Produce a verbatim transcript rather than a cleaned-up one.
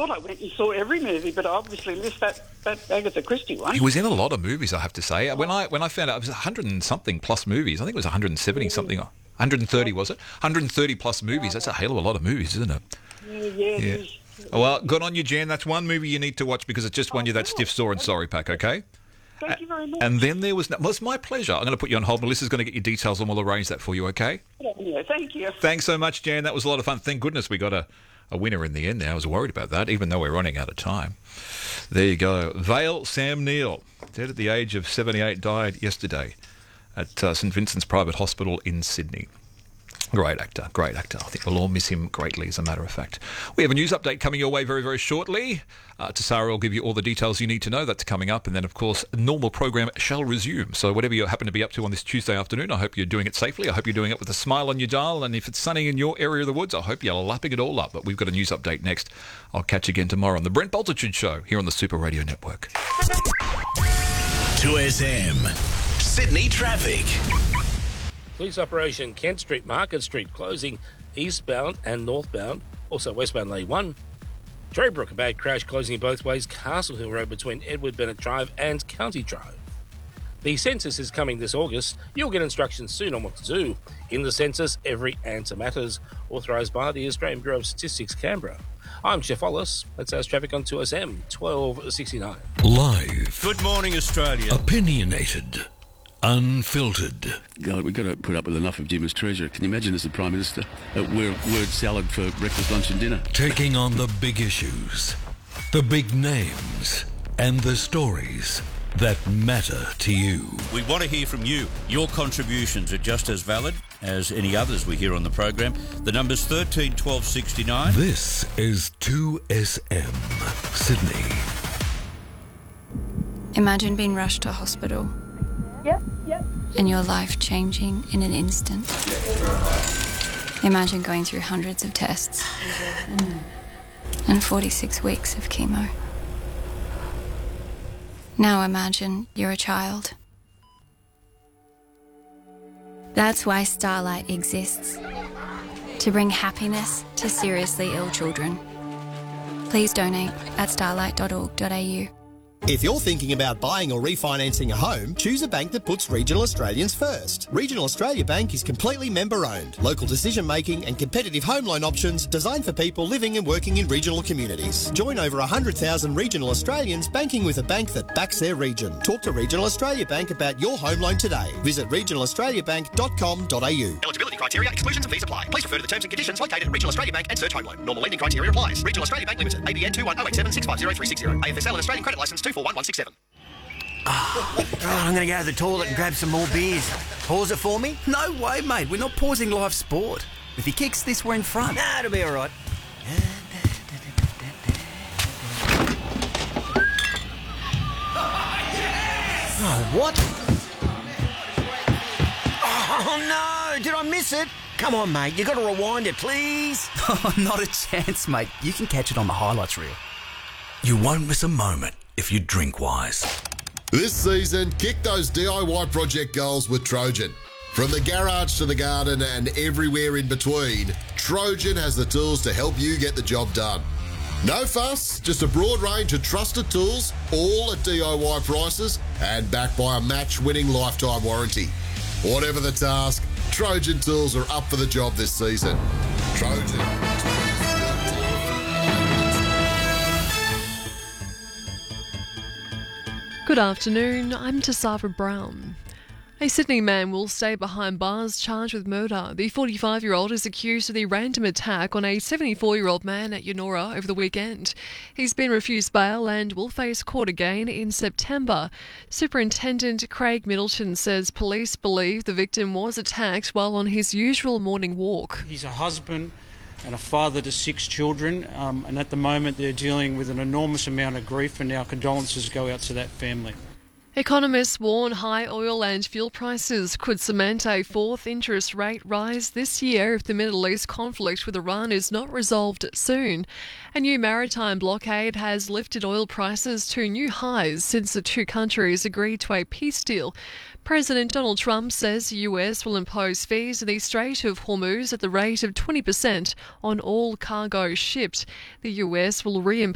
thought I went and saw every movie, but I obviously missed that, that Agatha Christie one. He was in a lot of movies, I have to say. When I when I found out, it was one hundred and something plus movies. I think it was one hundred seventy something. one hundred thirty, was it? one hundred thirty plus movies. That's a hell of a lot of movies, isn't it? Yeah, yeah, it Yeah. is. Well, good on you, Jan. That's one movie you need to watch because it just won you that stiff sore and sorry pack, okay? Thank you very much. And then there was... Well, it's my pleasure. I'm going to put you on hold. Melissa's going to get your details and we'll arrange that for you, okay? Yeah, thank you. Thanks so much, Jan. That was a lot of fun. Thank goodness we got a, a winner in the end there. I was worried about that, even though we're running out of time. There you go. Vale Sam Neill, dead at the age of seventy-eight, died yesterday at uh, St Vincent's Private Hospital in Sydney. Great actor, great actor. I think we'll all miss him greatly, as a matter of fact. We have a news update coming your way very, very shortly. Uh, Tassara will give you all the details you need to know. That's coming up. And then, of course, a normal program shall resume. So whatever you happen to be up to on this Tuesday afternoon, I hope you're doing it safely. I hope you're doing it with a smile on your dial. And if it's sunny in your area of the woods, I hope you're lapping it all up. But we've got a news update next. I'll catch you again tomorrow on the Brent Bultitude Show here on the Super Radio Network. two S M. Sydney traffic. Police operation Kent Street, Market Street, closing eastbound and northbound, also westbound lane one. Cherrybrook, a bad crash closing both ways, Castle Hill Road between Edward Bennett Drive and County Drive. The census is coming this August. You'll get instructions soon on what to do. In the census, every answer matters. Authorised by the Australian Bureau of Statistics, Canberra. I'm Chef Wallace. That's our traffic on two S M, twelve sixty-nine. Live. Good morning, Australia. Opinionated. Unfiltered. God, we've got to put up with enough of Jim's treasure. Can you imagine as the Prime Minister a word, word salad for breakfast, lunch and dinner? Taking on the big issues, the big names, and the stories that matter to you. We want to hear from you. Your contributions are just as valid as any others we hear on the program. The number's thirteen twelve sixty-nine. This is two S M, Sydney. Imagine being rushed to hospital. Yep, yep. And your life changing in an instant. Imagine going through hundreds of tests and forty-six weeks of chemo. Now imagine you're a child. That's why Starlight exists. To bring happiness to seriously ill children. Please donate at starlight dot org dot a u. If you're thinking about buying or refinancing a home, choose a bank that puts Regional Australians first. Regional Australia Bank is completely member-owned. Local decision-making and competitive home loan options designed for people living and working in regional communities. Join over one hundred thousand regional Australians banking with a bank that backs their region. Talk to Regional Australia Bank about your home loan today. Visit regional australia bank dot com dot a u. Eligibility criteria, exclusions and fees apply. Please refer to the terms and conditions located at Regional Australia Bank and search home loan. Normal lending criteria applies. Regional Australia Bank Limited. A B N two one zero eight seven six five zero three six zero. A F S L and Australian Credit Licence two four one one six seven. Oh, I'm going to go to the toilet and grab some more beers. Pause it for me? No way, mate. We're not pausing live sport. If he kicks this, we're in front. Nah, it'll be all right. Oh, what? Oh, no. Did I miss it? Come on, mate. You got to rewind it, please. Oh, not a chance, mate. You can catch it on the highlights reel. You won't miss a moment if you drink wise. This season, kick those D I Y project goals with Trojan. From the garage to the garden and everywhere in between, Trojan has the tools to help you get the job done. No fuss, just a broad range of trusted tools, all at D I Y prices and backed by a match-winning lifetime warranty. Whatever the task, Trojan tools are up for the job this season. Trojan. Good afternoon, I'm Tassava Brown. A Sydney man will stay behind bars charged with murder. The forty-five-year-old is accused of the random attack on a seventy-four-year-old man at Yennora over the weekend. He's been refused bail and will face court again in September. Superintendent Craig Middleton says police believe the victim was attacked while on his usual morning walk. He's a husband and a father to six children, um, and at the moment they're dealing with an enormous amount of grief, and our condolences go out to that family. Economists warn high oil and fuel prices could cement a fourth interest rate rise this year if the Middle East conflict with Iran is not resolved soon. A new maritime blockade has lifted oil prices to new highs since the two countries agreed to a peace deal. President Donald Trump says the U S will impose fees in the Strait of Hormuz at the rate of twenty percent on all cargo shipped. The U S will reimpose